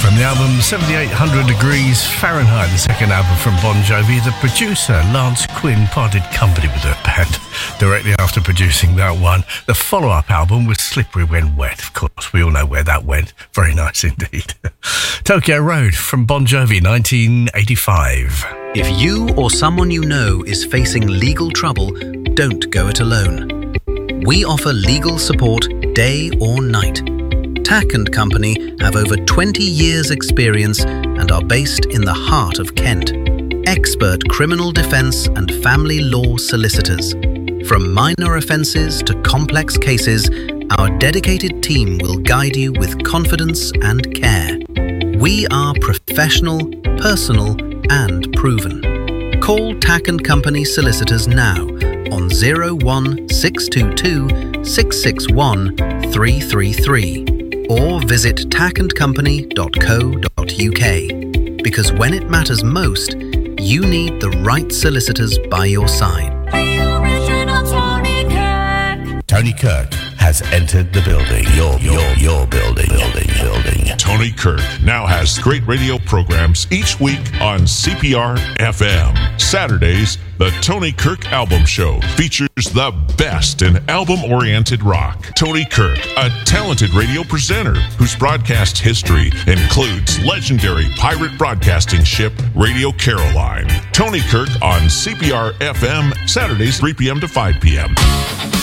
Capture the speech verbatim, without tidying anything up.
From the album seventy-eight hundred Degrees Fahrenheit, the second album from Bon Jovi, the producer Lance Quinn parted company with the band directly after producing that one. The follow-up album was Slippery When Wet. Of course, we all know where that went. Very nice indeed. Tokyo Road from Bon Jovi, nineteen eighty-five. If you or someone you know is facing legal trouble, don't go it alone. We offer legal support day or night. Tack and Company have over twenty years experience and are based in the heart of Kent. Expert criminal defence and family law solicitors. From minor offences to complex cases, our dedicated team will guide you with confidence and care. We are professional, personal and proven. Call Tack and Company solicitors now on zero one six two two six six one three three three. Or visit tack and company dot co dot uk. Because when it matters most, you need the right solicitors by your side. The original Tony Kirk. Tony Kirk has entered the building. Your, your, your building, building, building. Tony Kirk now has great radio programs each week on C P R F M. Saturdays, the Tony Kirk Album Show features the best in album-oriented rock. Tony Kirk, a talented radio presenter whose broadcast history includes legendary pirate broadcasting ship Radio Caroline. Tony Kirk on C P R F M, Saturdays three p.m. to five p.m.